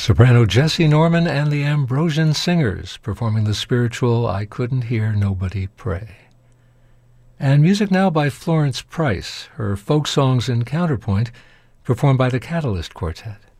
Soprano Jessie Norman and the Ambrosian Singers performing the spiritual I Couldn't Hear Nobody Pray. And music now by Florence Price, her folk songs in counterpoint, performed by the Catalyst Quartet.